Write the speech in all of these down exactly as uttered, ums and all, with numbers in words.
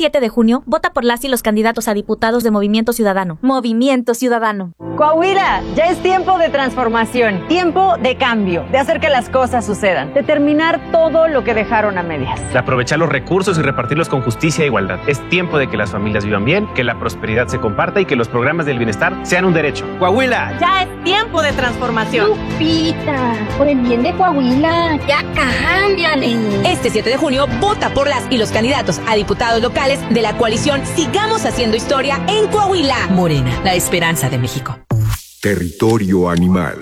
siete de junio, vota por las y los candidatos a diputados de Movimiento Ciudadano. Movimiento Ciudadano. Coahuila, ya es tiempo de transformación, tiempo de cambio, de hacer que las cosas sucedan, de terminar todo lo que dejaron a medias. De aprovechar los recursos y repartirlos con justicia e igualdad. Es tiempo de que las familias vivan bien, que la prosperidad se comparta y que los programas del bienestar sean un derecho. Coahuila. Ya es tiempo de transformación. Lupita, por el bien de Coahuila, ya cámbiale. Este siete de junio, vota por las y los candidatos a diputados locales de la coalición Sigamos Haciendo Historia en Coahuila. Morena, la esperanza de México. Territorio animal.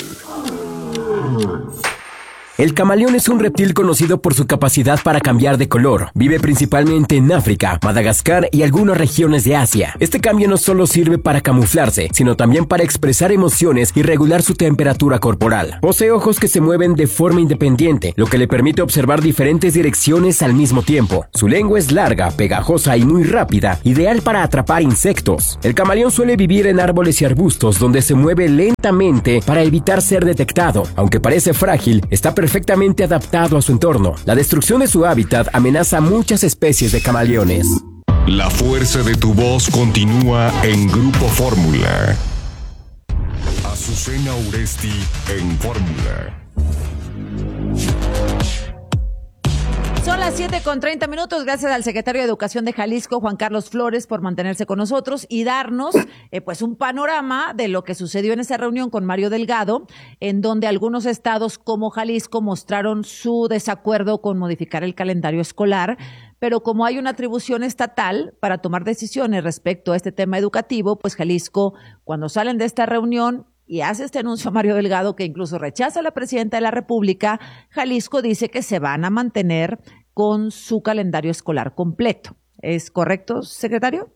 El camaleón es un reptil conocido por su capacidad para cambiar de color. Vive principalmente en África, Madagascar y algunas regiones de Asia. Este cambio no solo sirve para camuflarse, sino también para expresar emociones y regular su temperatura corporal. Posee ojos que se mueven de forma independiente, lo que le permite observar diferentes direcciones al mismo tiempo. Su lengua es larga, pegajosa y muy rápida, ideal para atrapar insectos. El camaleón suele vivir en árboles y arbustos donde se mueve lentamente para evitar ser detectado. Aunque parece frágil, está perfectamente perfectamente adaptado a su entorno. La destrucción de su hábitat amenaza a muchas especies de camaleones. La fuerza de tu voz continúa en Grupo Fórmula. Azucena Uresti en Fórmula. Son las siete con treinta minutos. Gracias al secretario de Educación de Jalisco, Juan Carlos Flores, por mantenerse con nosotros y darnos eh, pues un panorama de lo que sucedió en esa reunión con Mario Delgado, en donde algunos estados como Jalisco mostraron su desacuerdo con modificar el calendario escolar, pero como hay una atribución estatal para tomar decisiones respecto a este tema educativo, pues Jalisco, cuando salen de esta reunión y hace este anuncio a Mario Delgado, que incluso rechaza a la presidenta de la República, Jalisco dice que se van a mantener con su calendario escolar completo. ¿Es correcto, secretario?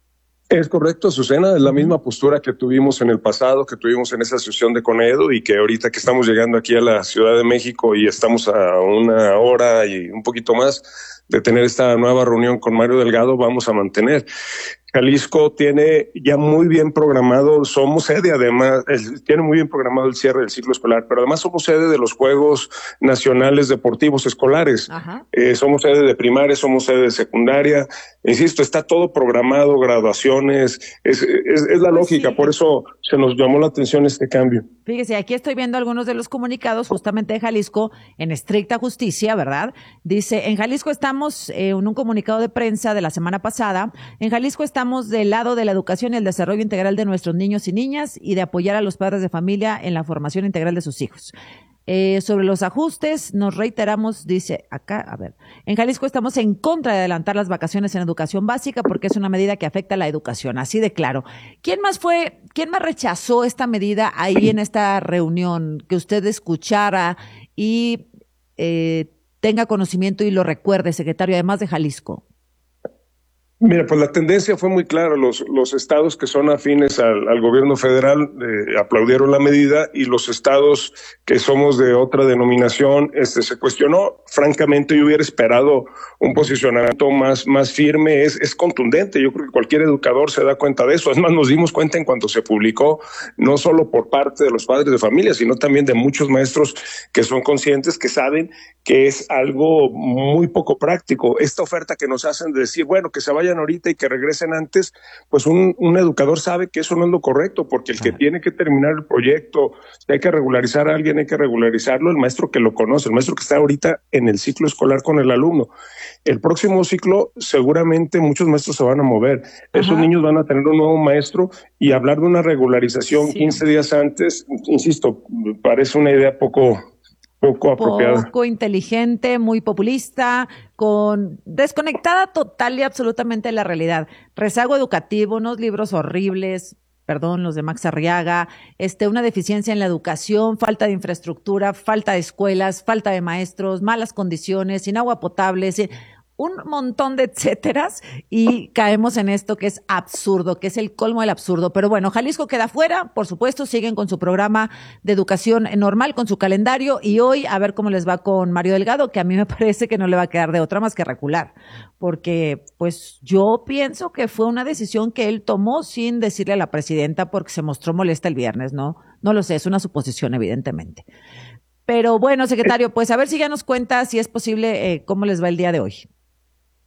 Es correcto, Azucena, es la misma postura que tuvimos en el pasado, que tuvimos en esa sesión de Conedo y que ahorita que estamos llegando aquí a la Ciudad de México y estamos a una hora y un poquito más de tener esta nueva reunión con Mario Delgado, vamos a mantener. Jalisco tiene ya muy bien programado, somos sede además, el, tiene muy bien programado el cierre del ciclo escolar, pero además somos sede de los Juegos Nacionales Deportivos Escolares. Eh, somos sede de primaria, somos sede de secundaria. Insisto, está todo programado, graduaciones, es, es, es la lógica, sí. Por eso se nos llamó la atención este cambio. Fíjese, aquí estoy viendo algunos de los comunicados justamente de Jalisco en estricta justicia, ¿verdad? Dice, en Jalisco estamos eh, en un comunicado de prensa de la semana pasada, en Jalisco estamos Estamos del lado de la educación y el desarrollo integral de nuestros niños y niñas y de apoyar a los padres de familia en la formación integral de sus hijos. Eh, sobre los ajustes, nos reiteramos, dice acá, a ver, en Jalisco estamos en contra de adelantar las vacaciones en educación básica porque es una medida que afecta a la educación, así de claro. ¿Quién más fue, quién más rechazó esta medida ahí en esta reunión que usted escuchara y eh, tenga conocimiento y lo recuerde, secretario, además de Jalisco? Mira, pues la tendencia fue muy clara. Los, los estados que son afines al, al gobierno federal eh, aplaudieron la medida y los estados que somos de otra denominación este, se cuestionó. Francamente, yo hubiera esperado un posicionamiento más, más firme. Es, es contundente. Yo creo que cualquier educador se da cuenta de eso. Es más, nos dimos cuenta en cuanto se publicó, no solo por parte de los padres de familia, sino también de muchos maestros que son conscientes, que saben que es algo muy poco práctico. Esta oferta que nos hacen de decir, bueno, que se vayan ahorita y que regresen antes, pues un, un educador sabe que eso no es lo correcto, porque el que tiene que terminar el proyecto, si hay que regularizar a alguien, hay que regularizarlo, el maestro que lo conoce, el maestro que está ahorita en el ciclo escolar con el alumno. El próximo ciclo, seguramente muchos maestros se van a mover. Ajá. Esos niños van a tener un nuevo maestro y hablar de una regularización sí. quince días antes, insisto, parece una idea poco... Poco apropiada. Poco inteligente, muy populista, con desconectada total y absolutamente de la realidad. Rezago educativo, unos libros horribles, perdón, los de Max Arriaga, este, una deficiencia en la educación, falta de infraestructura, falta de escuelas, falta de maestros, malas condiciones, sin agua potable, sin... un montón de etcéteras y caemos en esto que es absurdo, que es el colmo del absurdo. Pero bueno, Jalisco queda fuera, por supuesto, siguen con su programa de educación normal, con su calendario y hoy a ver cómo les va con Mario Delgado, que a mí me parece que no le va a quedar de otra más que recular, porque pues yo pienso que fue una decisión que él tomó sin decirle a la presidenta porque se mostró molesta el viernes, ¿no? No lo sé, es una suposición evidentemente. Pero bueno, secretario, pues a ver si ya nos cuenta si es posible eh, cómo les va el día de hoy.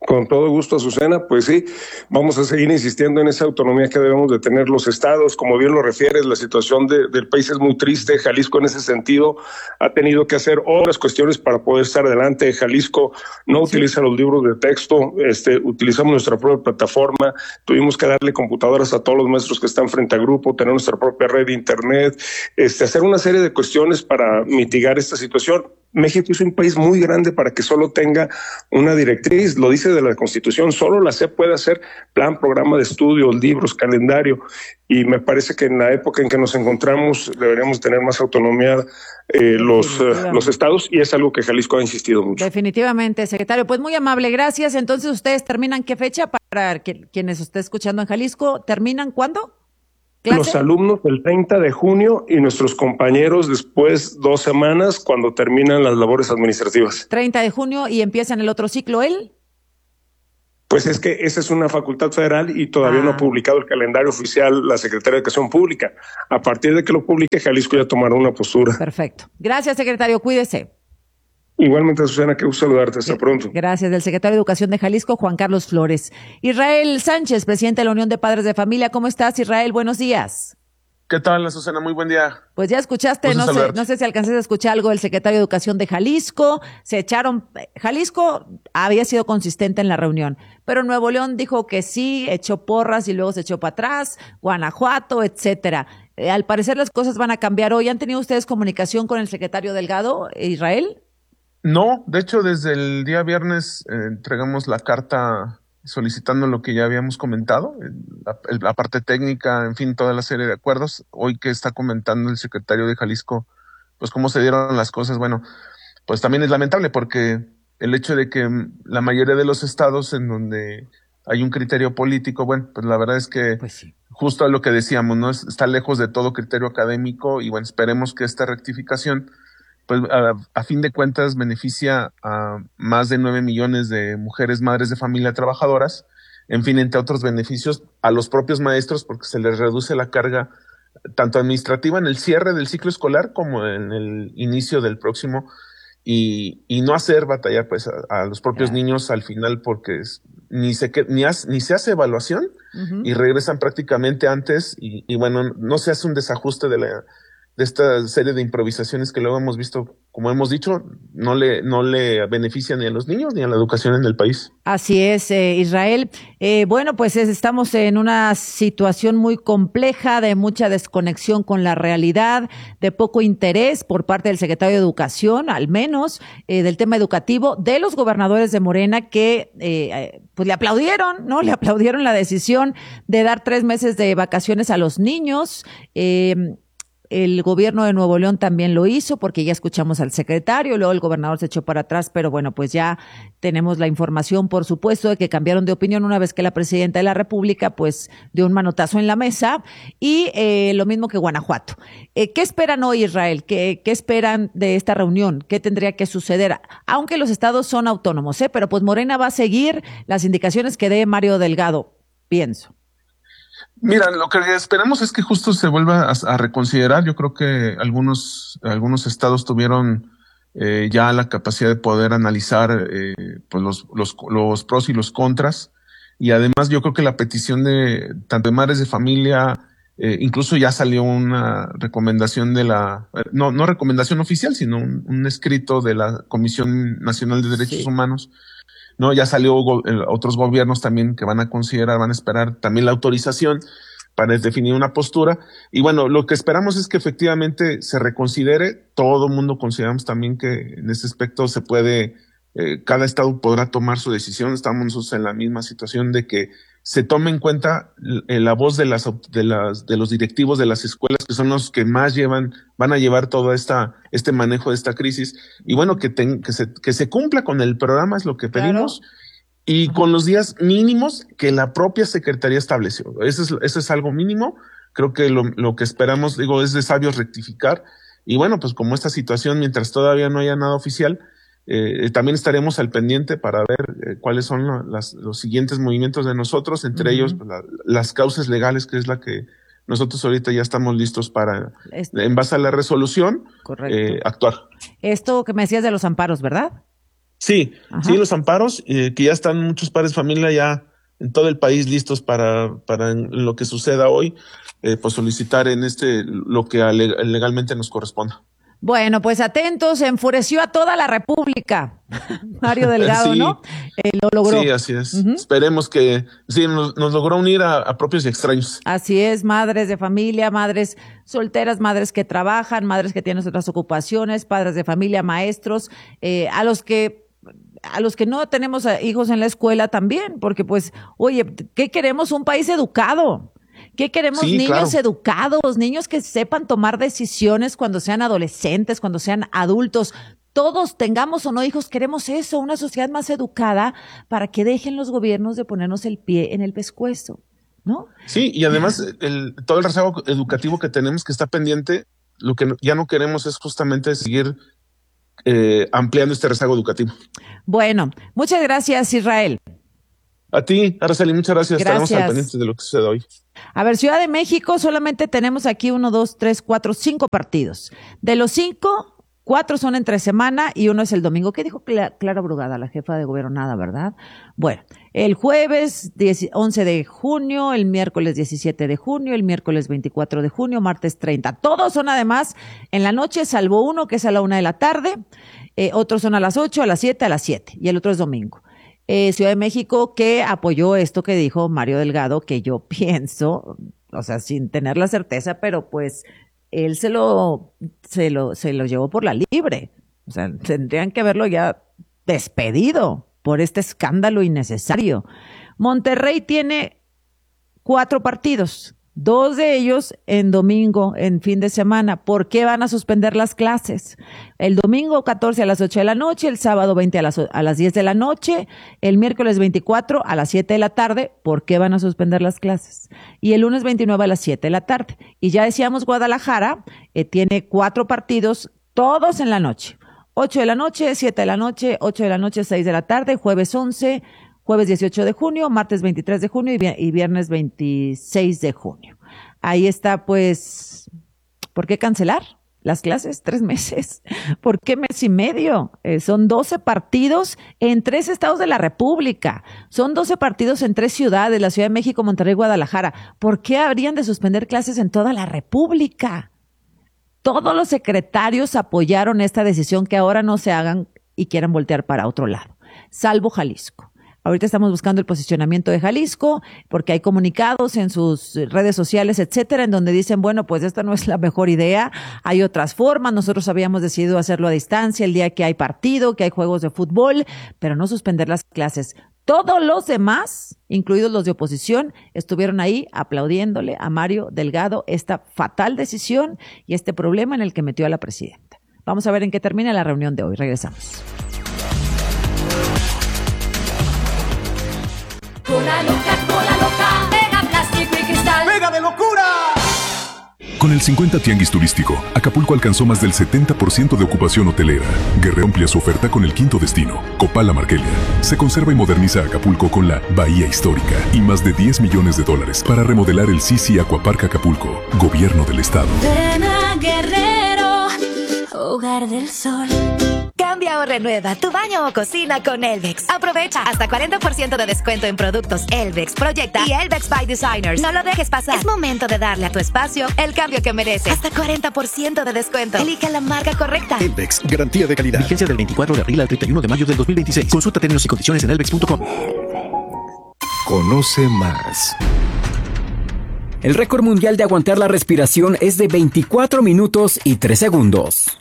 Con todo gusto, Azucena. Pues sí, vamos a seguir insistiendo en esa autonomía que debemos de tener los estados. Como bien lo refieres, la situación de, del país es muy triste. Jalisco en ese sentido ha tenido que hacer otras cuestiones para poder estar adelante. Jalisco no sí. utiliza los libros de texto, este, utilizamos nuestra propia plataforma. Tuvimos que darle computadoras a todos los maestros que están frente a grupo, tener nuestra propia red de internet, este, hacer una serie de cuestiones para mitigar esta situación. México es un país muy grande para que solo tenga una directriz, lo dice de la Constitución, solo la C E P puede hacer plan, programa de estudios, libros, calendario, y me parece que en la época en que nos encontramos deberíamos tener más autonomía eh, los, eh, los estados, y es algo que Jalisco ha insistido mucho. Definitivamente, secretario, pues muy amable, gracias. Entonces, ¿ustedes terminan qué fecha para que, quienes esté escuchando en Jalisco? ¿Terminan cuándo? ¿Clase? Los alumnos el treinta de junio y nuestros compañeros después dos semanas cuando terminan las labores administrativas. treinta de junio y empiezan el otro ciclo, ¿él? Pues es que esa es una facultad federal y todavía ah. no ha publicado el calendario oficial la Secretaría de Educación Pública. A partir de que lo publique, Jalisco ya tomará una postura. Perfecto. Gracias, secretario. Cuídese. Igualmente, Susana, qué gusto saludarte. Hasta pronto. Gracias. Del secretario de Educación de Jalisco, Juan Carlos Flores. Israel Sánchez, presidente de la Unión de Padres de Familia. ¿Cómo estás, Israel? Buenos días. ¿Qué tal, Susana? Muy buen día. Pues ya escuchaste, no sé, no sé si alcanzaste a escuchar algo del secretario de Educación de Jalisco. Se echaron, Jalisco había sido consistente en la reunión, pero Nuevo León dijo que sí, echó porras y luego se echó para atrás, Guanajuato, etcétera. Eh, al parecer las cosas van a cambiar hoy. ¿Han tenido ustedes comunicación con el secretario Delgado, Israel? No, de hecho, desde el día viernes eh, entregamos la carta solicitando lo que ya habíamos comentado, la, la parte técnica, en fin, toda la serie de acuerdos. Hoy que está comentando el secretario de Jalisco, pues cómo se dieron las cosas, bueno, pues también es lamentable porque el hecho de que la mayoría de los estados en donde hay un criterio político, bueno, pues la verdad es que pues sí. justo a lo que decíamos, ¿no? Está lejos de todo criterio académico y bueno, esperemos que esta rectificación pues a, a fin de cuentas beneficia a más de nueve millones de mujeres madres de familia trabajadoras, en fin, entre otros beneficios a los propios maestros porque se les reduce la carga tanto administrativa en el cierre del ciclo escolar como en el inicio del próximo y, y no hacer batallar pues a, a los propios yeah. niños al final porque es, ni se ni, has, ni se hace evaluación uh-huh. y regresan prácticamente antes y, y bueno, no se hace un desajuste de la de esta serie de improvisaciones que luego hemos visto, como hemos dicho, no le no le beneficia ni a los niños ni a la educación en el país. Así es, eh, Israel. Eh, bueno, pues es, estamos en una situación muy compleja, de mucha desconexión con la realidad, de poco interés por parte del secretario de Educación, al menos, eh, del tema educativo, de los gobernadores de Morena que eh, pues le aplaudieron, ¿no? Le aplaudieron la decisión de dar tres meses de vacaciones a los niños. Eh, El gobierno de Nuevo León también lo hizo porque ya escuchamos al secretario, luego el gobernador se echó para atrás, pero bueno, pues ya tenemos la información, por supuesto, de que cambiaron de opinión una vez que la presidenta de la República pues dio un manotazo en la mesa y eh, lo mismo que Guanajuato. Eh, ¿Qué esperan hoy, Israel? ¿Qué, ¿Qué esperan de esta reunión? ¿Qué tendría que suceder? Aunque los estados son autónomos, ¿eh? Pero pues Morena va a seguir las indicaciones que dé Mario Delgado, pienso. Mira, lo que esperamos es que justo se vuelva a, a reconsiderar. Yo creo que algunos algunos estados tuvieron eh, ya la capacidad de poder analizar eh, pues los, los los pros y los contras. Y además yo creo que la petición de tanto de madres de familia, eh, incluso ya salió una recomendación de la, no no recomendación oficial, sino un, un escrito de la Comisión Nacional de Derechos sí. Humanos. No, ya salió go- otros gobiernos también que van a considerar, van a esperar también la autorización para definir una postura. Y bueno, lo que esperamos es que efectivamente se reconsidere. Todo el mundo consideramos también que en ese aspecto se puede, eh, cada estado podrá tomar su decisión. Estamos nosotros en la misma situación de que se tome en cuenta la voz de las, de las, de los directivos de las escuelas, que son los que más llevan, van a llevar todo esta, este manejo de esta crisis. Y bueno, que, ten, que se, que se cumpla con el programa es lo que pedimos. Claro. Y Ajá. con los días mínimos que la propia Secretaría estableció. Eso es, eso es algo mínimo. Creo que lo, lo que esperamos, digo, es de sabios rectificar. Y bueno, pues como esta situación, mientras todavía no haya nada oficial, Eh, también estaremos al pendiente para ver eh, cuáles son lo, las, los siguientes movimientos de nosotros, entre uh-huh. ellos pues, la, las causas legales, que es la que nosotros ahorita ya estamos listos para, este. en base a la resolución, eh, actuar. Esto que me decías de los amparos, ¿verdad? Sí, Ajá. sí, los amparos, eh, que ya están muchos padres de familia ya en todo el país listos para, para lo que suceda hoy, eh, pues solicitar en este lo que legalmente nos corresponda. Bueno, pues atentos, enfureció a toda la República. Mario Delgado, sí. ¿no? Eh, lo logró. Sí, así es. Uh-huh. Esperemos que sí, nos, nos logró unir a, a propios y extraños. Así es, madres de familia, madres solteras, madres que trabajan, madres que tienen otras ocupaciones, padres de familia, maestros, eh, a los que a los que no tenemos hijos en la escuela también, porque pues, oye, ¿qué queremos? Un país educado. ¿Qué queremos? Sí, niños claro. educados, niños que sepan tomar decisiones cuando sean adolescentes, cuando sean adultos. Todos, tengamos o no hijos, queremos eso, una sociedad más educada para que dejen los gobiernos de ponernos el pie en el pescuezo, ¿no? Sí, y además el, todo el rezago educativo que tenemos que está pendiente, lo que ya no queremos es justamente seguir eh, ampliando este rezago educativo. Bueno, muchas gracias, Israel. A ti, Araceli, muchas gracias. Gracias. Estaremos al pendiente de lo que suceda hoy. A ver, Ciudad de México, solamente tenemos aquí uno, dos, tres, cuatro, cinco partidos. De los cinco, cuatro son entre semana y uno es el domingo. ¿Qué dijo Cla- Clara Brugada, la jefa de gobierno? Nada, ¿verdad? Bueno, el jueves diez, once de junio, el miércoles diecisiete de junio, el miércoles veinticuatro de junio, martes treinta. Todos son además en la noche, salvo uno que es a la una de la tarde. Eh, otros son a las ocho, a las siete, a las siete. Y el otro es domingo. Eh, Ciudad de México, que apoyó esto que dijo Mario Delgado, que yo pienso, o sea, sin tener la certeza, pero pues él se lo, se lo, se lo llevó por la libre. O sea, tendrían que haberlo ya despedido por este escándalo innecesario. Monterrey tiene cuatro partidos, dos de ellos en domingo, en fin de semana. ¿Por qué van a suspender las clases? El domingo catorce a las ocho de la noche, el sábado veinte a las, a las diez de la noche, el miércoles veinticuatro a las siete de la tarde. ¿Por qué van a suspender las clases? Y el lunes veintinueve a las siete de la tarde. Y ya decíamos, Guadalajara eh, tiene cuatro partidos, todos en la noche. ocho de la noche, siete de la noche, ocho de la noche, seis de la tarde, jueves once, jueves dieciocho de junio, martes veintitrés de junio y viernes veintiséis de junio. Ahí está, pues, ¿por qué cancelar las clases? Tres meses. ¿Por qué mes y medio? Eh, son doce partidos en tres estados de la República. Son doce partidos en tres ciudades, la Ciudad de México, Monterrey, Guadalajara. ¿Por qué habrían de suspender clases en toda la República? Todos los secretarios apoyaron esta decisión, que ahora no se hagan y quieran voltear para otro lado, salvo Jalisco. Ahorita estamos buscando el posicionamiento de Jalisco porque hay comunicados en sus redes sociales, etcétera, en donde dicen, bueno, pues esta no es la mejor idea, hay otras formas, nosotros habíamos decidido hacerlo a distancia el día que hay partido, que hay juegos de fútbol, pero no suspender las clases. Todos los demás, incluidos los de oposición, estuvieron ahí aplaudiéndole a Mario Delgado esta fatal decisión y este problema en el que metió a la presidenta. Vamos a ver en qué termina la reunión de hoy. Regresamos. Cola loca, cola loca, pega plástico y cristal. ¡Pega de locura! Con el cincuenta Tianguis Turístico, Acapulco alcanzó más del setenta por ciento de ocupación hotelera. Guerrero amplia su oferta con el quinto destino, Copala Marquelia. Se conserva y moderniza Acapulco con la Bahía Histórica y más de diez millones de dólares para remodelar el Sisi Aquapark Acapulco, Gobierno del Estado. Ven a Guerrero, hogar del sol. Cambia o renueva tu baño o cocina con Elvex. Aprovecha hasta cuarenta por ciento de descuento en productos Elvex, Proyecta y Elvex by Designers. No lo dejes pasar. Es momento de darle a tu espacio el cambio que merece. Hasta cuarenta por ciento de descuento. Elige la marca correcta. Elvex, garantía de calidad. Vigencia del veinticuatro de abril al treinta y uno de mayo del dos mil veintiséis. Consulta términos y condiciones en elvex punto com. Conoce más. El récord mundial de aguantar la respiración es de veinticuatro minutos y tres segundos.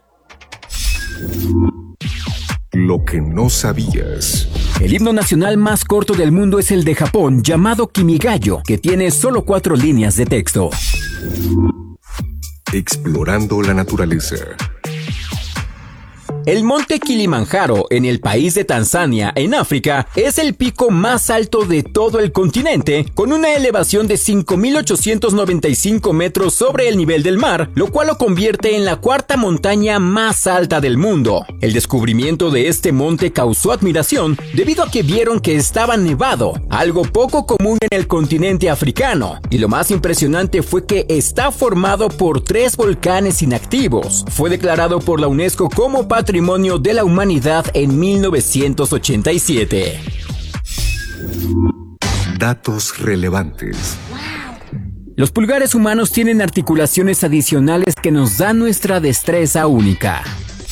Lo que no sabías. El himno nacional más corto del mundo es el de Japón, llamado Kimigayo, que tiene solo cuatro líneas de texto. Explorando la naturaleza. El monte Kilimanjaro, en el país de Tanzania, en África, es el pico más alto de todo el continente, con una elevación de cinco mil ochocientos noventa y cinco metros sobre el nivel del mar, lo cual lo convierte en la cuarta montaña más alta del mundo. El descubrimiento de este monte causó admiración debido a que vieron que estaba nevado, algo poco común en el continente africano, y lo más impresionante fue que está formado por tres volcanes inactivos. Fue declarado por la UNESCO como patrimonio Patrimonio de la Humanidad en mil novecientos ochenta y siete. Datos relevantes. Los pulgares humanos tienen articulaciones adicionales que nos dan nuestra destreza única.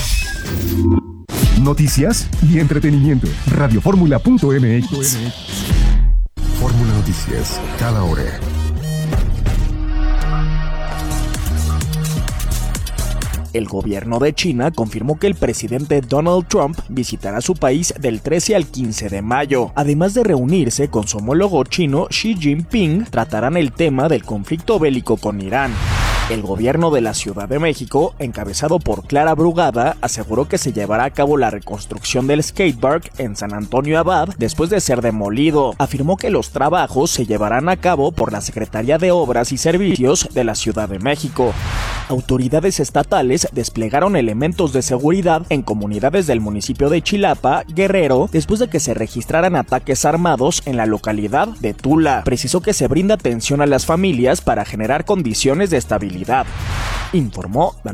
Noticias y entretenimiento. radioformula punto m x. Fórmula Noticias, cada hora. El gobierno de China confirmó que el presidente Donald Trump visitará su país del trece al quince de mayo. Además de reunirse con su homólogo chino Xi Jinping, tratarán el tema del conflicto bélico con Irán. El gobierno de la Ciudad de México, encabezado por Clara Brugada, aseguró que se llevará a cabo la reconstrucción del skatepark en San Antonio Abad después de ser demolido. Afirmó que los trabajos se llevarán a cabo por la Secretaría de Obras y Servicios de la Ciudad de México. Autoridades estatales desplegaron elementos de seguridad en comunidades del municipio de Chilapa, Guerrero, después de que se registraran ataques armados en la localidad de Tula. Precisó que se brinda atención a las familias para generar condiciones de estabilidad. Informó Daniel